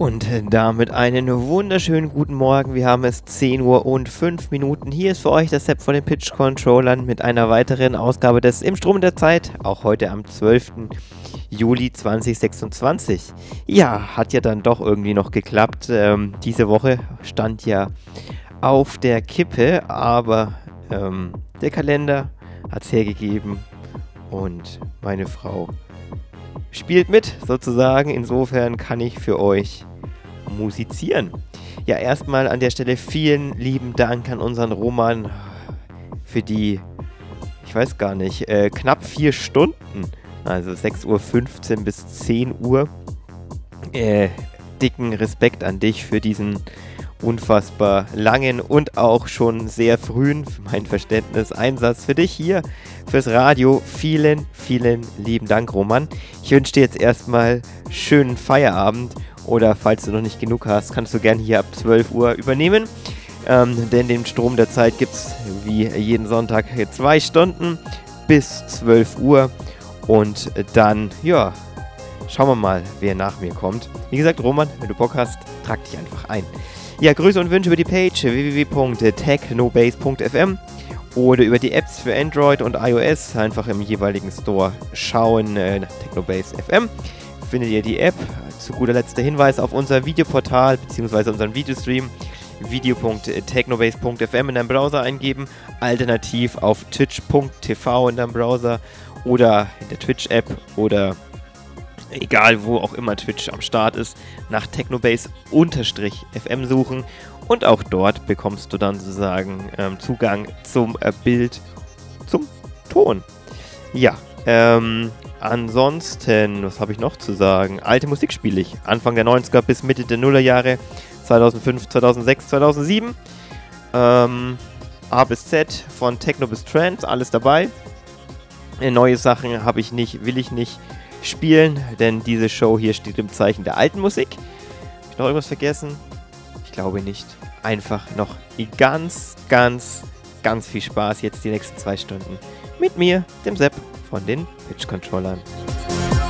Und damit einen wunderschönen guten Morgen. Wir haben es 10 Uhr und 5 Minuten. Hier ist für euch das Sepp von den Pitch-Controllern mit einer weiteren Ausgabe des Im Strom der Zeit. Auch heute am 12. Juli 2026. Ja, hat ja dann doch irgendwie noch geklappt. Diese Woche stand ja auf der Kippe, aber der Kalender hat es hergegeben und meine Frau spielt mit, sozusagen. Insofern kann ich für euch musizieren. Ja, erstmal an der Stelle vielen lieben Dank an unseren Roman für die, ich weiß gar nicht, knapp 4 Stunden, also 6:15 Uhr bis 10 Uhr. Dicken Respekt an dich für diesen unfassbar langen und auch schon sehr frühen, für mein Verständnis, Einsatz für dich hier fürs Radio. Vielen, vielen lieben Dank, Roman. Ich wünsche dir jetzt erstmal schönen Feierabend oder falls du noch nicht genug hast, kannst du gerne hier ab 12 Uhr übernehmen. Denn den Strom der Zeit gibt es wie jeden Sonntag 2 Stunden bis 12 Uhr und dann, ja, schauen wir mal, wer nach mir kommt. Wie gesagt, Roman, wenn du Bock hast, trag dich einfach ein. Ja, Grüße und Wünsche über die Page www.technobase.fm oder über die Apps für Android und iOS. Einfach im jeweiligen Store schauen nach Technobase FM. Findet ihr die App. Zu guter Letzt der Hinweis auf unser Videoportal bzw. unseren Videostream. video.technobase.fm in deinem Browser eingeben. Alternativ auf twitch.tv in deinem Browser oder in der Twitch-App oder egal wo auch immer Twitch am Start ist, nach Technobase_FM suchen und auch dort bekommst du dann sozusagen Zugang zum Bild, zum Ton. Ja, ansonsten, was habe ich noch zu sagen? Alte Musik spiele ich. Anfang der 90er bis Mitte der Nullerjahre, 2005, 2006, 2007. A bis Z, von Techno bis Trance, alles dabei. Neue Sachen habe ich nicht, will ich nicht spielen, denn diese Show hier steht im Zeichen der alten Musik. Habe ich noch irgendwas vergessen? Ich glaube nicht. Einfach noch ganz, ganz, ganz viel Spaß jetzt die nächsten 2 Stunden mit mir, dem Sepp von den Pitch-Controllern.